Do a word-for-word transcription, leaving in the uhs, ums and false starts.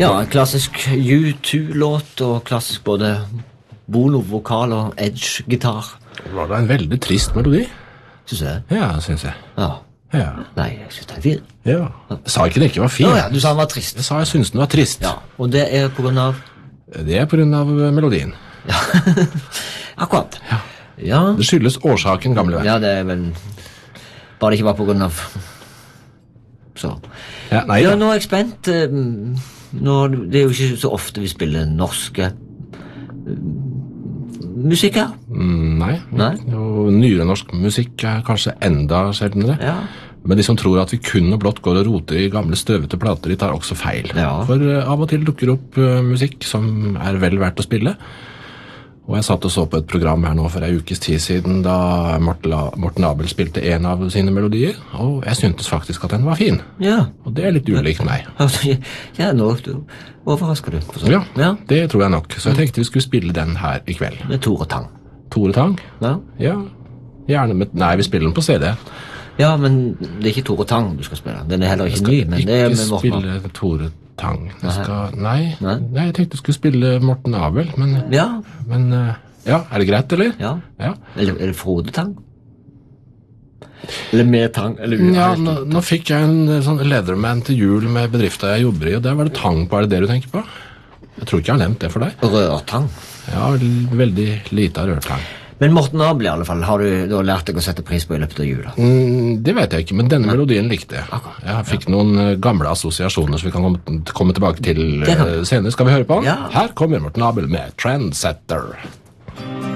Ja, en klassisk U to-låt, og klassisk både Bono-vokal og Edge-gitar. Var det en veldig trist melodi? Synes jeg? Ja, synes jeg. Ja. Ja. Nei, jeg synes det er fint. Ja. Jeg sa ikke det ikke var fint. Nå ja, du sa den var trist. Jeg sa jeg synes den var trist. Ja, og det er på grunn av... Det er på grunn av melodien. Ja, akkurat. Ja. Ja. Det skyldes årsaken, gamle venn. Ja, det er vel... Bare det ikke var på grunn av... Så. Ja, nei, Ja, da. nå er jeg spent. eh, Nå, det er jo ikke så ofte vi spiller norske eh, musikker. Mm, nei. Nei. Og nyere norsk musikk er kanskje enda sjeldnere. Ja. Men de som tror at vi kun og blått går og roter i gamle støvete plater, de tar også feil. Ja. For uh, av og til dukker opp uh, musikk som er vel verdt å spille. Og jeg satt og så på et program her nå for en ukes tid siden da Morten, La Morten Abel spilte en av sine melodier, og jeg syntes faktisk at den var fin. Ja. Og det er litt ulikt meg. Ja, nå du overrasker du. For sånn. Ja, Ja, det tror jeg nok. Så jeg tenkte vi skulle spille den her i kveld. det er Tore Tang. Tore Tang? Ja. Ja, gjerne med... Nei, vi spiller den på C D. Ja, men det er ikke Tore Tang du skal spille. Den er heller Jeg ikke skal ny, men det er ikke med Morten Abel. spille Tore Tang. Jeg skal... Nei. Nei. Nei, jeg tenkte jeg skulle spille Morten Abel, men... Ja, Men, uh, ja, er det greit, eller? ja. Ja. Eller er det Frode Tang? Eller med Tang? Eller uten Ja, Tang? nå, nå fikk jeg en eh, sånn Leatherman til jul med bedriften jeg jobber i, og der var det tang på. Er det det du tenker på? Jeg tror ikke jeg har nevnt det for deg. Rørtang. Ja, vel- veldig lite rørtang. Men Morten Abel i alle fall, har du da lært deg å sette pris på i løpet av jula? Mm, det vet jeg ikke, men denne melodien likte jeg. Jeg fikk noen eh, gamle assosiasjoner som vi kan komme, komme tilbake til Det kan eh, senere. Skal vi høre på den? Ja. Her kommer Morten Abel med Trendsetter.